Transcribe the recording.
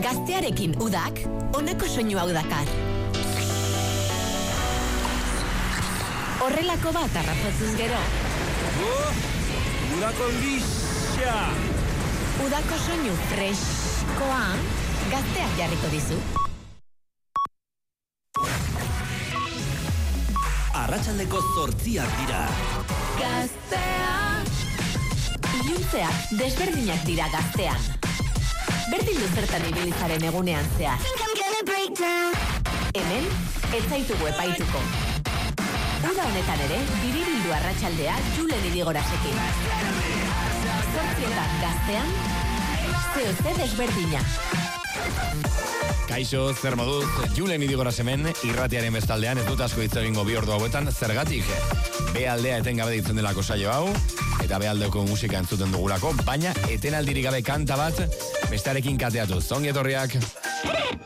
Gaztearekin udak, honako soinu hau dakar. Horrelako bat harrapatzuz gero. Udako lixia! Udako soinu freskoa Gazteak jarriko dizu. Arratsaldeko 8 dira. Gaztea! Iluntzeak desberdinak dira Gaztean. Berdin duzertan ibilizaren egunean zehar. Hemen, ez zaitugu epaituko. Uda honetan ere, biribildu arratsaldea Julen Idigorasekin. 8 Gaztean, zeo desberdina. Kaixo, zer moduz, Julen Idigoras hemen, irratiaren bestaldean, ez dut asko hitz egingo 2 ordu hauetan, zergatik. B aldea etengabe ditzen delako saio hau, eta B aldeko musika entzuten dugulako, baina etenaldirik gabe kanta bat, bestarekin kateatu. Zongi etorriak.